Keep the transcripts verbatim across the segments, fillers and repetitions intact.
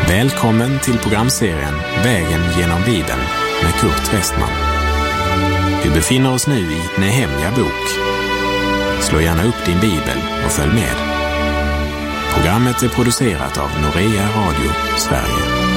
Välkommen till programserien Vägen genom Bibeln med Kurt Westman. Vi befinner oss nu i Nehemja bok. Slå gärna upp din bibel och följ med. Programmet är producerat av Norea Radio, Sverige.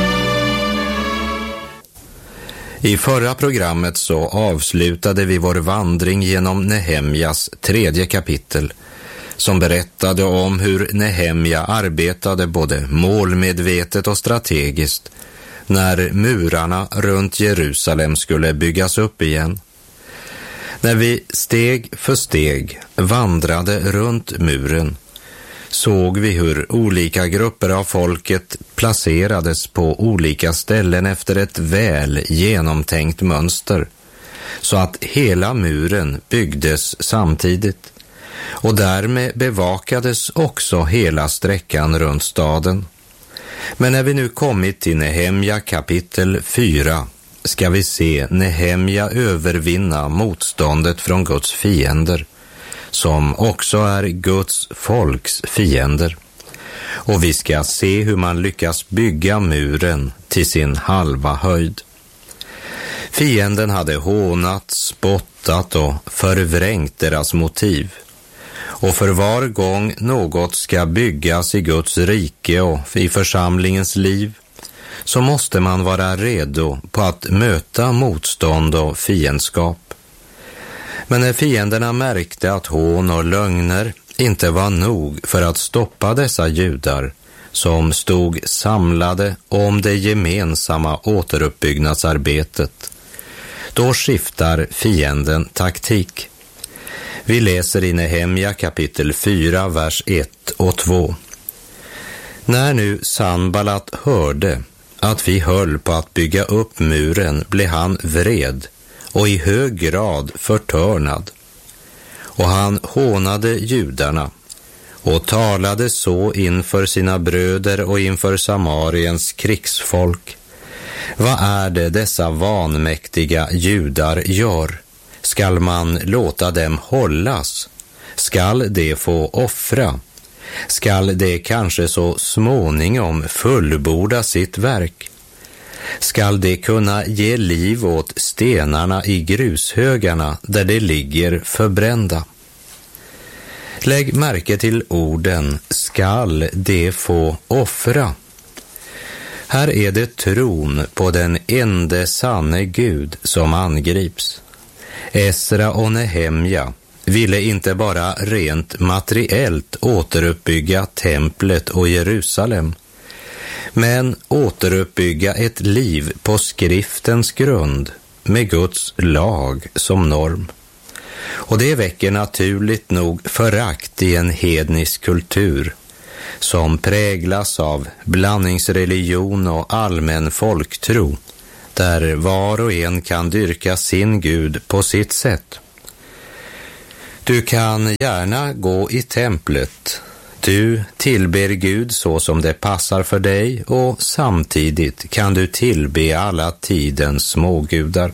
I förra programmet så avslutade vi vår vandring genom Nehemjas tredje kapitel, som berättade om hur Nehemja arbetade både målmedvetet och strategiskt när murarna runt Jerusalem skulle byggas upp igen. När vi steg för steg vandrade runt muren såg vi hur olika grupper av folket placerades på olika ställen efter ett väl genomtänkt mönster, så att hela muren byggdes samtidigt. Och därmed bevakades också hela sträckan runt staden. Men när vi nu kommit till Nehemja kapitel fyra ska vi se Nehemja övervinna motståndet från Guds fiender, som också är Guds folks fiender. Och vi ska se hur man lyckas bygga muren till sin halva höjd. Fienden hade hånat, spottat och förvrängt deras motiv. Och för var gång något ska byggas i Guds rike och i församlingens liv, så måste man vara redo på att möta motstånd och fiendskap. Men när fienderna märkte att hån och lögner inte var nog för att stoppa dessa judar som stod samlade om det gemensamma återuppbyggnadsarbetet, då skiftar fienden taktik. Vi läser i Nehemja kapitel fyra, vers ett och två. När nu Sanballat hörde att vi höll på att bygga upp muren blev han vred och i hög grad förtörnad. Och han hånade judarna och talade så inför sina bröder och inför Samariens krigsfolk. Vad är det dessa vanmäktiga judar gör? Skall man låta dem hållas? Skall de få offra? Skall de kanske så småningom fullborda sitt verk? Skall de kunna ge liv åt stenarna i grushögarna där de ligger förbrända? Lägg märke till orden skall de få offra. Här är det tron på den ende sanne Gud som angrips. Esra och Nehemja ville inte bara rent materiellt återuppbygga templet och Jerusalem, men återuppbygga ett liv på skriftens grund med Guds lag som norm. Och det väcker naturligt nog förakt i en hednisk kultur som präglas av blandningsreligion och allmän folktro, där var och en kan dyrka sin Gud på sitt sätt. Du kan gärna gå i templet. Du tillber Gud så som det passar för dig, och samtidigt kan du tillbe alla tidens smågudar.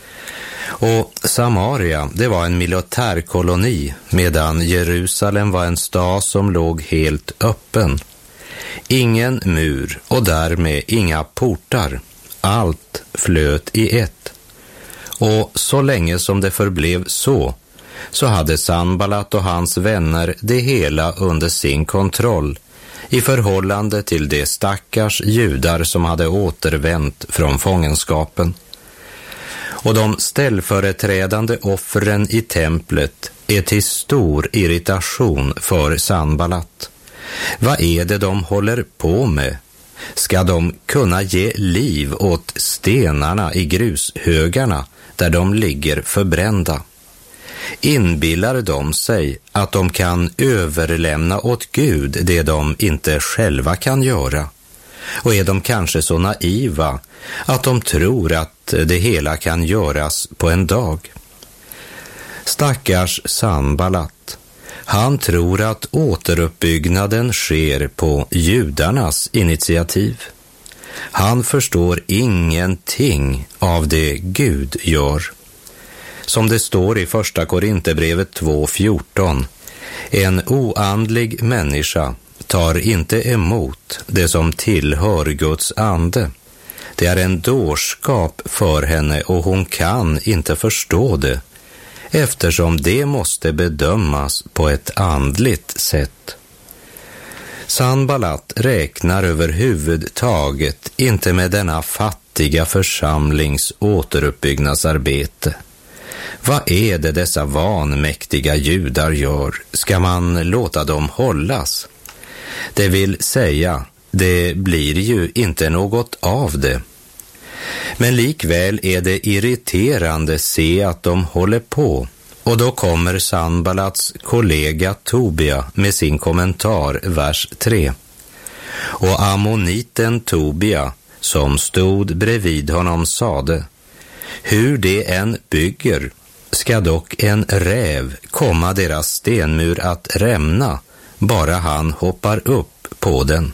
Och Samaria, det var en militärkoloni, medan Jerusalem var en stad som låg helt öppen. Ingen mur och därmed inga portar. Allt flöt i ett. Och så länge som det förblev så, så hade Sanballat och hans vänner det hela under sin kontroll i förhållande till de stackars judar som hade återvänt från fångenskapen. Och de ställföreträdande offren i templet är till stor irritation för Sanballat. Vad är det de håller på med? Ska de kunna ge liv åt stenarna i grushögarna där de ligger förbrända? Inbillar de sig att de kan överlämna åt Gud det de inte själva kan göra? Och är de kanske så naiva att de tror att det hela kan göras på en dag? Stackars Sanballat, han tror att återuppbyggnaden sker på judarnas initiativ. Han förstår ingenting av det Gud gör. Som det står i första Korinthierbrevet två fjorton, en oandlig människa tar inte emot det som tillhör Guds ande. Det är en dårskap för henne och hon kan inte förstå det, eftersom det måste bedömas på ett andligt sätt. Sanballat räknar överhuvudtaget inte med denna fattiga församlings återuppbyggnadsarbete. Vad är det dessa vanmäktiga judar gör? Ska man låta dem hållas? Det vill säga, det blir ju inte något av det. Men likväl är det irriterande se att de håller på. Och då kommer Sanballats kollega Tobia med sin kommentar, vers tre. Och ammoniten Tobia, som stod bredvid honom, sade: hur det än bygger ska dock en räv komma deras stenmur att rämna, bara han hoppar upp på den.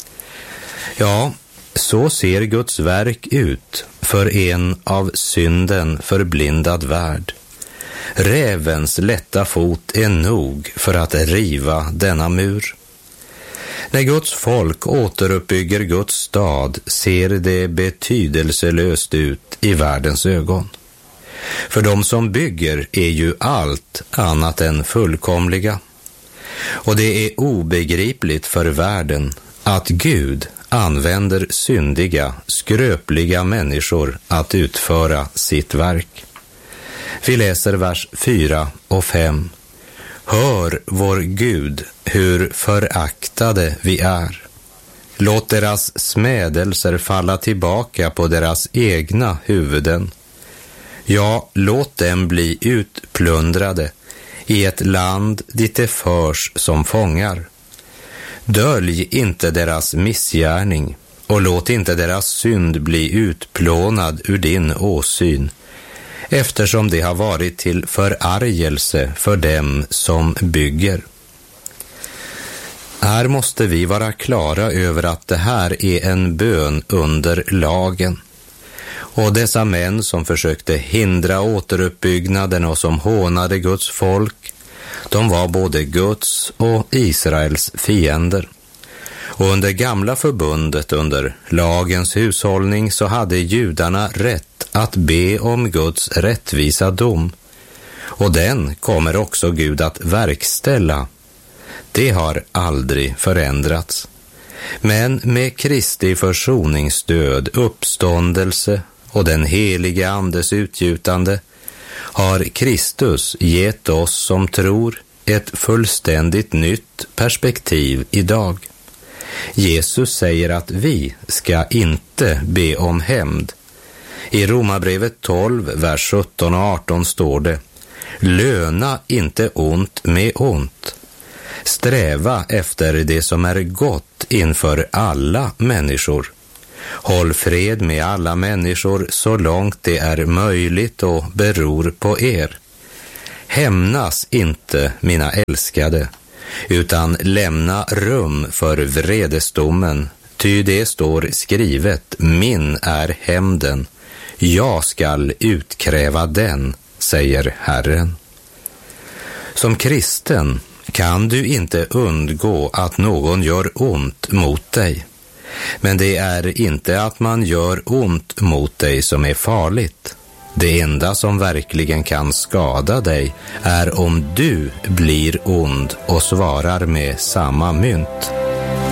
Ja, så ser Guds verk ut för en av synden förblindad värld. Rävens lätta fot är nog för att riva denna mur. När Guds folk återuppbygger Guds stad ser det betydelselöst ut i världens ögon. För de som bygger är ju allt annat än fullkomliga. Och det är obegripligt för världen att Gud använder syndiga, skröpliga människor att utföra sitt verk. Vi läser vers fyra och fem. Hör vår Gud, hur föraktade vi är. Låt deras smädelser falla tillbaka på deras egna huvuden. Ja, låt dem bli utplundrade i ett land dit de förs som fångar. Dölj inte deras missgärning och låt inte deras synd bli utplånad ur din åsyn, eftersom det har varit till förargelse för dem som bygger. Här måste vi vara klara över att det här är en bön under lagen. Och dessa män som försökte hindra återuppbyggnaden och som hånade Guds folk, de var både Guds och Israels fiender. Och under gamla förbundet, under lagens hushållning, så hade judarna rätt att be om Guds rättvisa dom. Och den kommer också Gud att verkställa. Det har aldrig förändrats. Men med Kristi försoningsdöd, uppståndelse och den helige andes utgjutande har Kristus gett oss som tror ett fullständigt nytt perspektiv idag. Jesus säger att vi ska inte be om hämnd. I Romarbrevet tolv, vers sjutton och arton står det: löna inte ont med ont. Sträva efter det som är gott inför alla människor. Håll fred med alla människor så långt det är möjligt och beror på er. Hämnas inte, mina älskade, utan lämna rum för vredesdomen, ty det står skrivet: min är hämnden, jag skall utkräva den, säger Herren. Som kristen kan du inte undgå att någon gör ont mot dig. Men det är inte att man gör ont mot dig som är farligt. Det enda som verkligen kan skada dig är om du blir ond och svarar med samma mynt.